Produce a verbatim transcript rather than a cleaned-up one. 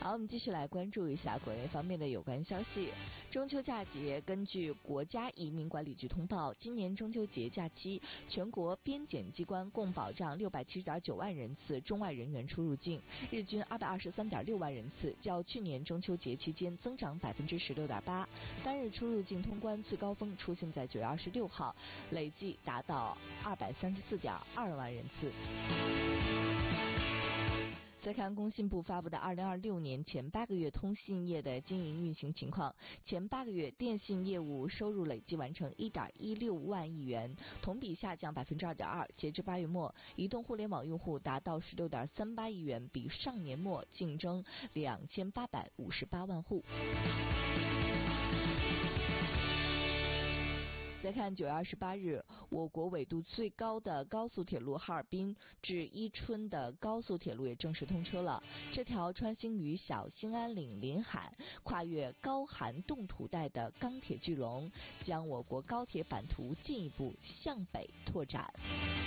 好，我们继续来关注一下国内方面的有关消息。中秋佳节，根据国家移民管理局通报，今年中秋节假期，全国边检机关共保障六百七十点九万人次中外人员出入境，日均二百二十三点六万人次，较去年中秋节期间增长百分之十六点八。单日出入境通关最高峰出现在九月二十六号，累计达到二百三十四点二万人次。再看工信部发布的二零二六年前八个月通信业的经营运行情况，前八个月电信业务收入累计完成一点一六万亿元，同比下降百分之二点二。截至八月末，移动互联网用户达到十六点三八亿元，比上年末净增两千八百五十八万户。再看九月二十八日，我国纬度最高的高速铁路哈尔滨至伊春的高速铁路也正式通车了。这条穿行于小兴安岭临海、跨越高寒冻土带的钢铁巨龙，将我国高铁版图进一步向北拓展。